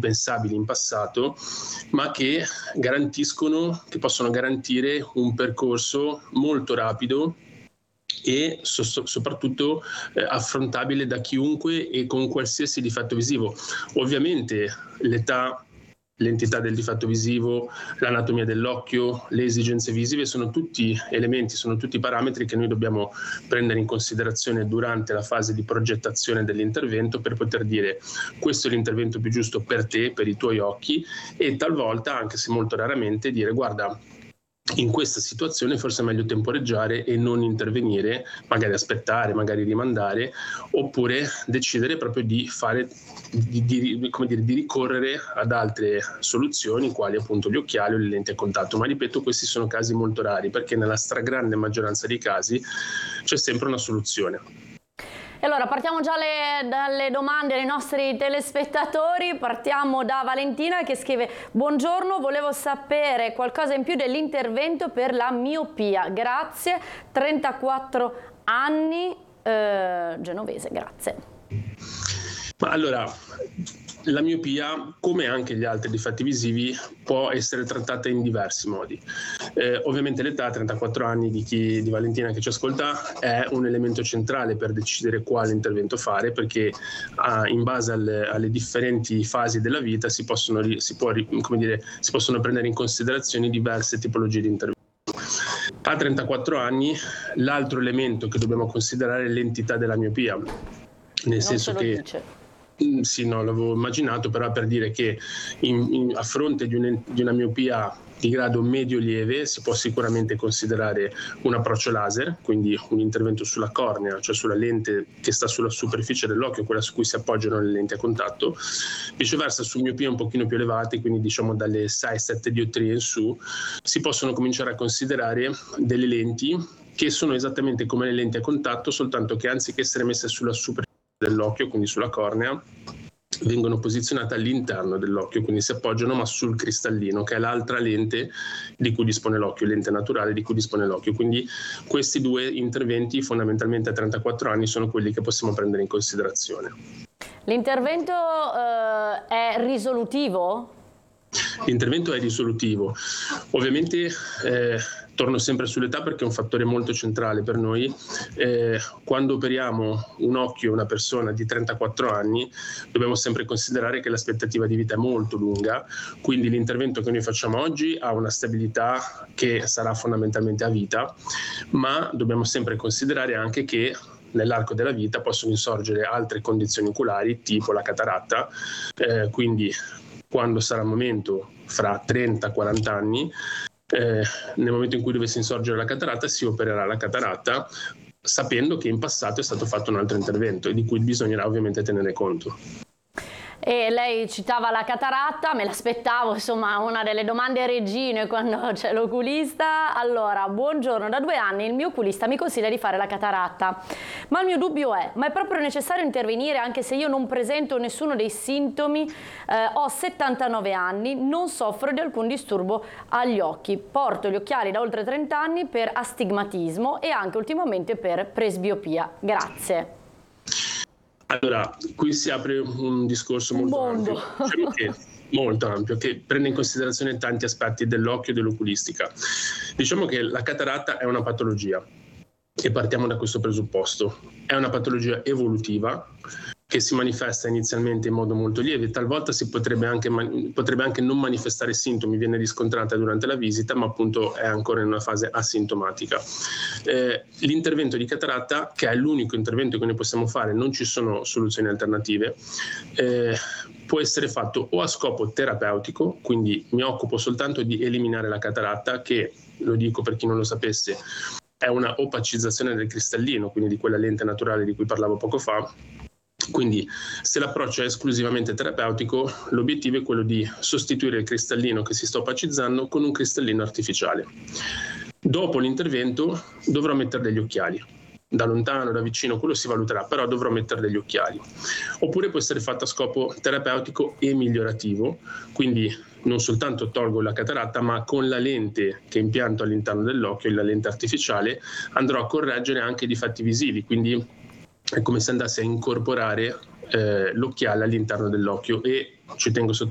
impensabili in passato, ma che possono garantire un percorso molto rapido e soprattutto affrontabile da chiunque e con qualsiasi difetto visivo. Ovviamente l'entità del difetto visivo, l'anatomia dell'occhio, le esigenze visive sono tutti elementi, sono tutti parametri che noi dobbiamo prendere in considerazione durante la fase di progettazione dell'intervento per poter dire: questo è l'intervento più giusto per te, per i tuoi occhi, e talvolta, anche se molto raramente, dire: guarda, in questa situazione forse è meglio temporeggiare e non intervenire, magari aspettare, magari rimandare, oppure decidere proprio di ricorrere ad altre soluzioni, quali appunto gli occhiali o le lenti a contatto. Ma ripeto, questi sono casi molto rari, perché nella stragrande maggioranza dei casi c'è sempre una soluzione. E allora partiamo già dalle domande dei nostri telespettatori. Partiamo da Valentina che scrive: buongiorno, volevo sapere qualcosa in più dell'intervento per la miopia. Grazie, 34 anni, genovese, grazie. Ma allora, la miopia, come anche gli altri difetti visivi, può essere trattata in diversi modi. Ovviamente l'età, 34 anni di Valentina che ci ascolta, è un elemento centrale per decidere quale intervento fare, perché in base alle differenti fasi della vita si possono prendere in considerazione diverse tipologie di intervento. A 34 anni l'altro elemento che dobbiamo considerare è l'entità della miopia, nel senso che... Dice. Sì, no, l'avevo immaginato, però per dire che a fronte di una miopia di grado medio-lieve si può sicuramente considerare un approccio laser, quindi un intervento sulla cornea, cioè sulla lente che sta sulla superficie dell'occhio, quella su cui si appoggiano le lenti a contatto. Viceversa, su miopie un pochino più elevate, quindi diciamo dalle 6-7 diottrie in su, si possono cominciare a considerare delle lenti che sono esattamente come le lenti a contatto, soltanto che anziché essere messe sulla superficie dell'occhio, quindi sulla cornea, vengono posizionate all'interno dell'occhio, quindi si appoggiano ma sul cristallino, che è l'altra lente di cui dispone l'occhio, lente naturale di cui dispone l'occhio. Quindi questi due interventi fondamentalmente a 34 anni sono quelli che possiamo prendere in considerazione. L'intervento è risolutivo? L'intervento è risolutivo. Ovviamente torno sempre sull'età perché è un fattore molto centrale per noi. Quando operiamo un occhio a una persona di 34 anni dobbiamo sempre considerare che l'aspettativa di vita è molto lunga, quindi l'intervento che noi facciamo oggi ha una stabilità che sarà fondamentalmente a vita, ma dobbiamo sempre considerare anche che nell'arco della vita possono insorgere altre condizioni oculari tipo la cataratta, quindi quando sarà il momento, fra 30-40 anni, nel momento in cui dovesse insorgere la cataratta, si opererà la cataratta, sapendo che in passato è stato fatto un altro intervento e di cui bisognerà ovviamente tenere conto. E lei citava la cataratta, me l'aspettavo, insomma, una delle domande regine quando c'è l'oculista. Allora, buongiorno, da 2 anni il mio oculista mi consiglia di fare la cataratta, ma il mio dubbio è: ma è proprio necessario intervenire anche se io non presento nessuno dei sintomi? Ho 79 anni, non soffro di alcun disturbo agli occhi, porto gli occhiali da oltre 30 anni per astigmatismo e anche ultimamente per presbiopia. Grazie. Allora, qui si apre un discorso molto ampio, molto ampio, che prende in considerazione tanti aspetti dell'occhio e dell'oculistica. Diciamo che la cataratta è una patologia e partiamo da questo presupposto. È una patologia evolutiva che si manifesta inizialmente in modo molto lieve, talvolta si potrebbe anche non manifestare sintomi, viene riscontrata durante la visita, ma appunto è ancora in una fase asintomatica. L'intervento di cataratta, che è l'unico intervento che noi possiamo fare, non ci sono soluzioni alternative, può essere fatto o a scopo terapeutico, quindi mi occupo soltanto di eliminare la cataratta, che, lo dico per chi non lo sapesse, è una opacizzazione del cristallino, quindi di quella lente naturale di cui parlavo poco fa. Quindi se l'approccio è esclusivamente terapeutico, l'obiettivo è quello di sostituire il cristallino che si sta opacizzando con un cristallino artificiale. Dopo l'intervento dovrò mettere degli occhiali. Da lontano, da vicino, quello si valuterà, però dovrò mettere degli occhiali. Oppure può essere fatto a scopo terapeutico e migliorativo, quindi non soltanto tolgo la cataratta, ma con la lente che impianto all'interno dell'occhio, la lente artificiale, andrò a correggere anche i difetti visivi, quindi è come se andassi a incorporare l'occhiale all'interno dell'occhio, e ci tengo a